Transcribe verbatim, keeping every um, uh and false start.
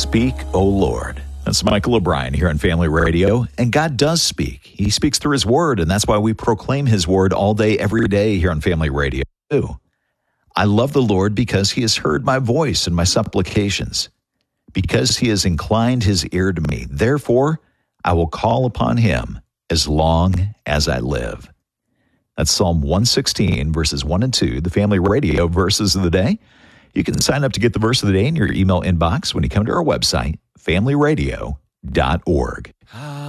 Speak, O Lord. That's Michael O'Brien here on Family Radio. And God does speak. He speaks through his word, and that's why we proclaim his word all day, every day here on Family Radio. I love the Lord because he has heard my voice and my supplications, because he has inclined his ear to me. Therefore, I will call upon him as long as I live. That's Psalm one sixteen, verses one and two, the Family Radio verses of the day. You can sign up to get the verse of the day in your email inbox when you come to our website, family radio dot org.